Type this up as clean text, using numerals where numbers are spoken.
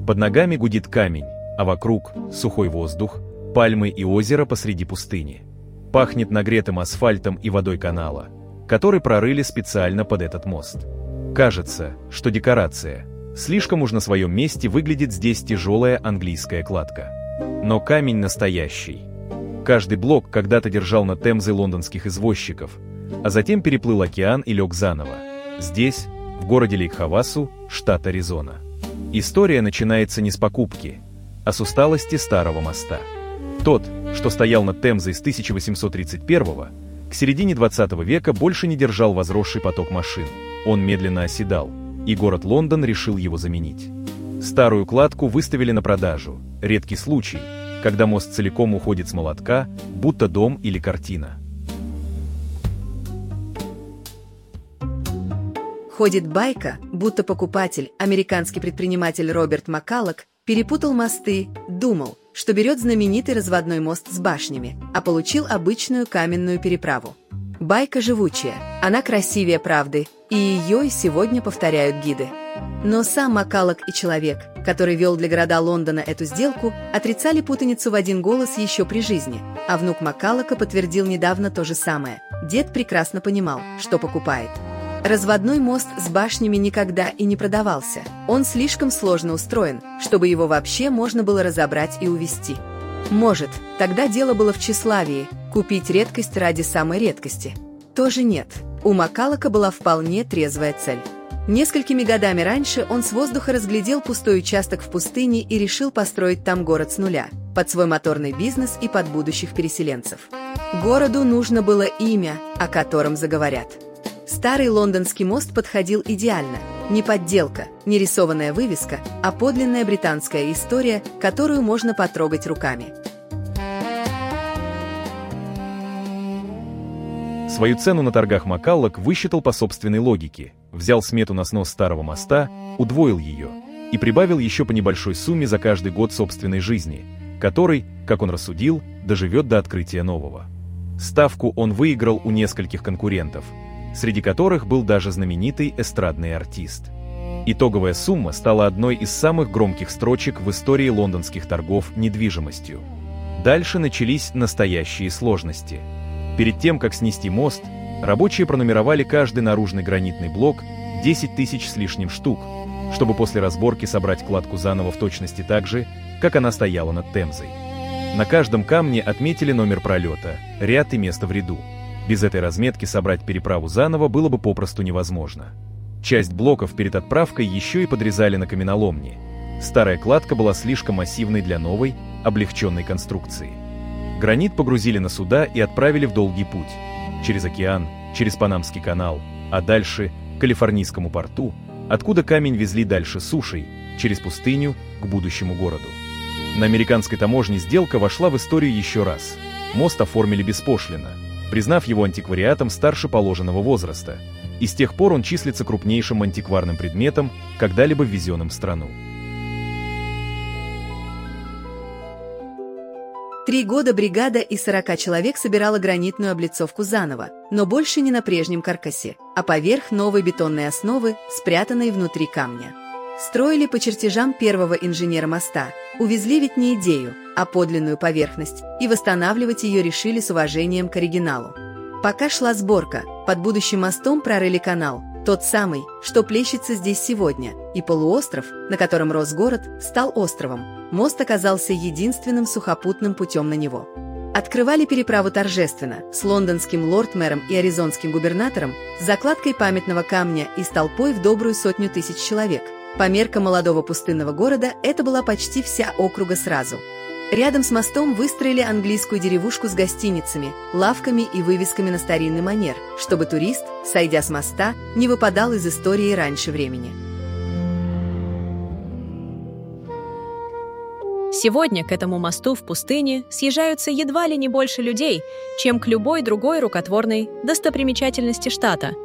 Под ногами гудит камень, а вокруг сухой воздух, пальмы и озеро посреди пустыни. Пахнет нагретым асфальтом и водой канала, который прорыли специально под этот мост. Кажется, что декорация. Слишком уж на своем месте выглядит здесь тяжелая английская кладка. Но камень настоящий. Каждый блок когда-то держал над Темзой лондонских извозчиков, а затем переплыл океан и лег заново. Здесь, в городе Лейк-Хавасу, штат Аризона. История начинается не с покупки, а с усталости старого моста. Тот, что стоял над Темзой с 1831 к середине 20 века, больше не держал возросший поток машин. Он медленно оседал, и город Лондон решил его заменить. Старую кладку выставили на продажу. Редкий случай, когда мост целиком уходит с молотка, будто дом или картина. Ходит байка, будто покупатель, американский предприниматель Роберт Маккаллок, перепутал мосты, думал, что берет знаменитый разводной мост с башнями, а получил обычную каменную переправу. Байка живучая, она красивее правды, и ее и сегодня повторяют гиды. Но сам Маккаллок и человек, который вел для города Лондона эту сделку, отрицали путаницу в один голос еще при жизни, а внук Маккаллока подтвердил недавно то же самое. Дед прекрасно понимал, что покупает. Разводной мост с башнями никогда и не продавался. Он слишком сложно устроен, чтобы его вообще можно было разобрать и увезти. Может, тогда дело было в тщеславии – купить редкость ради самой редкости. Тоже нет. У Маккаллока была вполне трезвая цель. Несколькими годами раньше он с воздуха разглядел пустой участок в пустыне и решил построить там город с нуля, под свой моторный бизнес и под будущих переселенцев. Городу нужно было имя, о котором заговорят. Старый лондонский мост подходил идеально. Не подделка, не рисованная вывеска, а подлинная британская история, которую можно потрогать руками. Свою цену на торгах Маккаллок высчитал по собственной логике, взял смету на снос старого моста, удвоил ее и прибавил еще по небольшой сумме за каждый год собственной жизни, который, как он рассудил, доживет до открытия нового. Ставку он выиграл у нескольких конкурентов, среди которых был даже знаменитый эстрадный артист. Итоговая сумма стала одной из самых громких строчек в истории лондонских торгов недвижимостью. Дальше начались настоящие сложности. Перед тем, как снести мост, рабочие пронумеровали каждый наружный гранитный блок 10 тысяч с лишним штук, чтобы после разборки собрать кладку заново в точности так же, как она стояла над Темзой. На каждом камне отметили номер пролета, ряд и место в ряду. Без этой разметки собрать переправу заново было бы попросту невозможно. Часть блоков перед отправкой еще и подрезали на каменоломне. Старая кладка была слишком массивной для новой, облегченной конструкции. Гранит погрузили на суда и отправили в долгий путь. Через океан, через Панамский канал, а дальше к Калифорнийскому порту, откуда камень везли дальше сушей, через пустыню к будущему городу. На американской таможне сделка вошла в историю еще раз. Мост оформили беспошлино, признав его антиквариатом старше положенного возраста, и с тех пор он числится крупнейшим антикварным предметом, когда-либо ввезенным в страну. 3 года бригада из 40 человек собирала гранитную облицовку заново, но больше не на прежнем каркасе, а поверх новой бетонной основы, спрятанной внутри камня. Строили по чертежам первого инженера моста, увезли ведь не идею, а подлинную поверхность, и восстанавливать ее решили с уважением к оригиналу. Пока шла сборка, под будущим мостом прорыли канал, тот самый, что плещется здесь сегодня, и полуостров, на котором рос город, стал островом. Мост оказался единственным сухопутным путем на него. Открывали переправу торжественно, с лондонским лорд-мэром и аризонским губернатором, с закладкой памятного камня и с толпой в добрую 100 тысяч человек. По меркам молодого пустынного города это была почти вся округа сразу. Рядом с мостом выстроили английскую деревушку с гостиницами, лавками и вывесками на старинный манер, чтобы турист, сойдя с моста, не выпадал из истории раньше времени. Сегодня к этому мосту в пустыне съезжаются едва ли не больше людей, чем к любой другой рукотворной достопримечательности штата.